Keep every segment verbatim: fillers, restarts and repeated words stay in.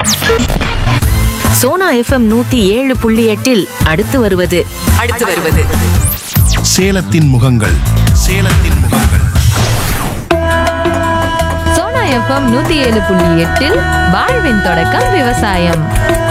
Sona FM நூத்தி ஏழு புள்ளி எட்டில் அடுத்து வருவது அடுத்து வருவது சேலத்தின் முகங்கள் சேலத்தின் முகங்கள் சோனா எஃப்எம் நூத்தி ஏழு புள்ளி எட்டில் வாழ்வின் தொடக்கம் விவசாயம்.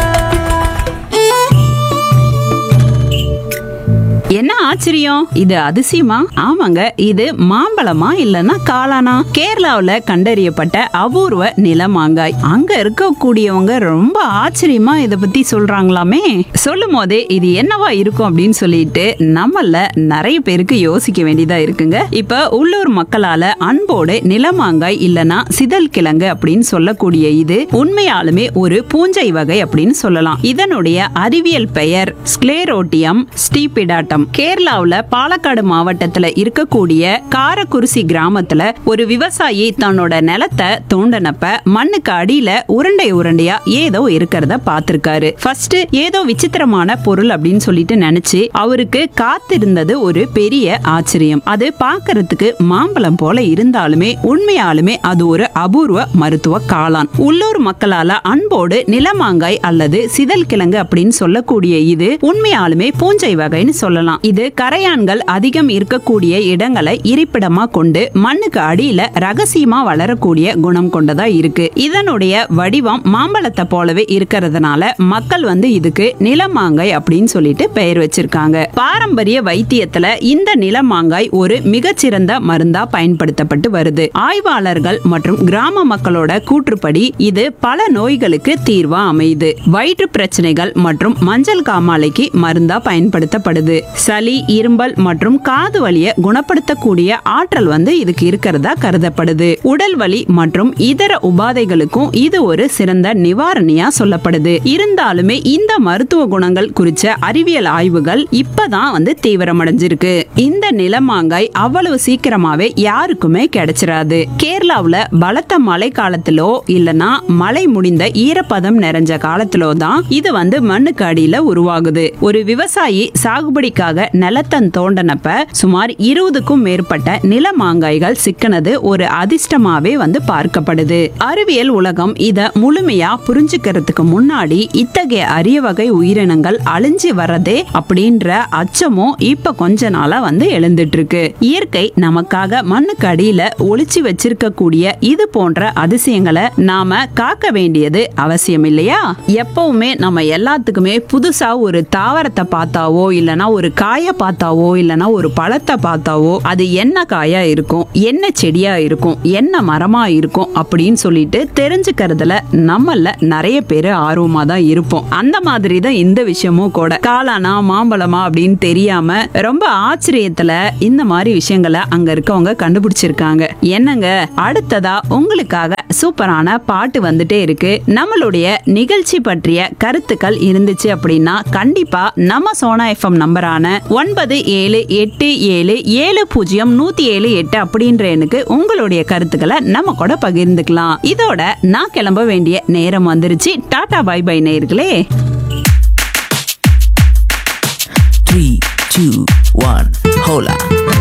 என்ன ஆச்சரியம், இது அதிசயமா? ஆமாங்க, இது மாம்பழமா இல்லனா காளானா? கேரளாவுல கண்டறியப்பட்ட அபூர்வ நிலமாங்காய். அங்க இருக்கக்கூடியவங்க ரொம்ப ஆச்சரியமா இத பத்தி சொல்றாங்களாமே. சொல்லும் போதே இது என்னவா இருக்கும் அப்படின்னு சொல்லிட்டு நம்மள நிறைய பேருக்கு யோசிக்க வேண்டியதா இருக்குங்க. இப்ப உள்ளூர் மக்களால அன்போடு நிலமாங்காய் இல்லனா சிதல் கிழங்கு அப்படின்னு சொல்லக்கூடிய இது உண்மையாலுமே ஒரு பூஞ்சை வகை அப்படின்னு சொல்லலாம். இதனுடைய அறிவியல் பெயர் ஸ்க்லேரோட்டியம் ஸ்டீபிடாட்டம். கேரளாவுல பாலக்காடு மாவட்டத்துல இருக்கக்கூடிய காரக்குறிசி கிராமத்துல ஒரு விவசாயி தன்னோட நிலத்தை தோண்டனப்ப மண்ணுக்கு அடியில உருண்டை உருண்டையா ஏதோ இருக்கிறத பார்த்திருக்காரு. ஃபர்ஸ்ட் ஏதோ விசித்திரமான பொருள் அப்படின்னு சொல்லிட்டு நினைச்சு அவருக்கு காத்திருந்தது ஒரு பெரிய ஆச்சரியம். அது பார்க்கறதுக்கு மாம்பழம் போல இருந்தாலுமே உண்மையாலுமே அது ஒரு அபூர்வ மருத்துவ காளான். உள்ளூர் மக்களால அன்போடு நிலமாங்காய் அல்லது சிதல் கிழங்கு அப்படின்னு சொல்லக்கூடிய இது உண்மையாலுமே பூஞ்சை வகைன்னு சொல்லலாம். இது கரையான்கள் அதிகம் இருக்கக்கூடிய இடங்களை இருப்பிடமா கொண்டு மண்ணுக்கு அடியில ரகசியமா வளரக்கூடிய குணம் கொண்டதா இருக்கு. இதனுடைய வடிவம் மாம்பழத்தை போலவே இருக்கிறதுனால மக்கள் வந்து இதுக்கு நிலமாங்காய் அப்படின்னு சொல்லிட்டு பெயர் வச்சிருக்காங்க. பாரம்பரிய வைத்தியத்துல இந்த நிலமாங்காய் ஒரு மிகச்சிறந்த மருந்தா பயன்படுத்தப்பட்டு வருது. ஆய்வாளர்கள் மற்றும் கிராம மக்களோட கூற்றுப்படி இது பல நோய்களுக்கு தீர்வா அமையுது. வயிற்று பிரச்சனைகள் மற்றும் மஞ்சள் காமாலைக்கு மருந்தா பயன்படுத்தப்படுது. சளி, இரும்பல் மற்றும் காது வலியை குணப்படுத்தக்கூடிய ஆற்றல் வந்து இதுக்கு இருக்கிறதா கருதப்படுது. உடல் வலி மற்றும் இதர உபாதைகளுக்கும் இது ஒரு சிறந்த நிவாரணியா சொல்லப்படுது. இருந்தாலுமே இந்த மருத்துவ குணங்கள் குறித்த அறிவியல் ஆய்வுகள் இப்பதான் வந்து தீவிரமடைஞ்சிருக்கு. இந்த நிலமாங்காய் அவ்வளவு சீக்கிரமாவே யாருக்குமே கிடைச்சிராது. கேரளாவுல பலத்த மழை காலத்திலோ இல்லனா மழை முடிந்த ஈரப்பதம் நிறைஞ்ச காலத்திலோ தான் இது வந்து மண்ணுக்கு அடியில உருவாகுது. ஒரு விவசாயி சாகுபடிக்காக நிலத்தன் தோண்டனப்ப சுமார் இருபதுக்கும் மேற்பட்ட நிலமாங்காய்கள் சிக்கனது ஒரு அதிர்ஷ்டமாவே வந்து பார்க்கப்படுது. அறிவியல் உலகம் இத முழுமையா புரிஞ்சுக்கிறதுக்கு முன்னாடி இத்தகைய அரிய வகை உயிரினங்கள் அழிஞ்சு வரதே அப்படின்ற அச்சமும் இப்ப கொஞ்ச நாளா வந்து எழுந்துட்டு இருக்கு. இயற்கை நமக்காக மண்ணுக்கு அடியில ஒளிச்சு வச்சிருக்க கூடிய இது போன்ற அதிசயங்களை நாம காக்க வேண்டியது அவசியம் இல்லையா? எப்பவுமே நம்ம எல்லாத்துக்குமே புதுசா ஒரு தாவரத்தை பார்த்தாவோ இல்லனா ஒரு காய பார்த்தாவோ இல்லனா ஒரு பழத்தை பார்த்தாவோ அது என்ன காயா இருக்கும், என்ன செடியா இருக்கும், என்ன மரமா இருக்கும் அப்படின்னு சொல்லிட்டு தெரிஞ்சுக்கிறதுல நம்மள நிறைய பேர் ஆர்வமா தான் இருப்போம். அந்த மாதிரி தான் இந்த விஷயமும் கூட. காளானா மாம்பழமா அப்படின்னு தெரியாம ரொம்ப ஆச்சரியத்துல இந்த மாதிரி விஷயங்களை அங்க இருக்கவங்க கண்டுபிடிச்சிருக்காங்க. என்னங்க, அடுத்ததா உங்களுக்காக சூப்பரான பாட்டு வந்துட்டே இருக்கு. நம்மளுடைய நிகழ்ச்சி பற்றிய கருத்துக்கள் இருந்துச்சு அப்படின்னா கண்டிப்பா நம்ம சோனா எஃப்எம் நம்பரான ஒன்பது ஏழு எட்டு ஏழு ஏழு பூஜ்ஜியம் நூத்தி ஏழு எட்டு அப்படின்ற எண்ணுக்கு உங்களுடைய கருத்துக்களை நம்ம கூட பகிர்ந்துக்கலாம். இதோட நான் கிளம்ப வேண்டிய நேரம் வந்துருச்சு. டாடா பை பை நேயர்களே. three, two, one, hola.